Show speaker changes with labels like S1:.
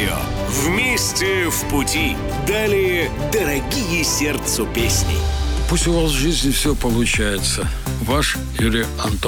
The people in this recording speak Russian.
S1: радио. Вместе в пути. Далее дорогие сердцу песни.
S2: Пусть у вас в жизни все получается. Ваш Юрий Антонов.